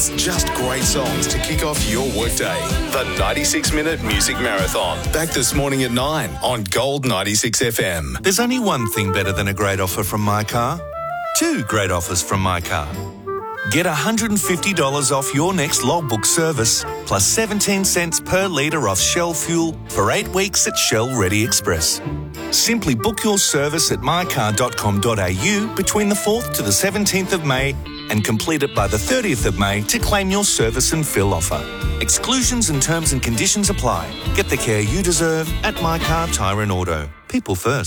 hits, just great songs to kick off your workday. The 96-minute music marathon. Back this morning at 9 on Gold 96 FM. There's only one thing better than a great offer from My Car. Two great offers from My Car. Get $150 off your next logbook service, plus 17 cents per litre off Shell fuel for 8 weeks at Shell Ready Express. Simply book your service at mycar.com.au between the 4th to the 17th of May and complete it by the 30th of May to claim your service and fill offer. Exclusions and terms and conditions apply. Get the care you deserve at My Car Tyre and Auto. People first.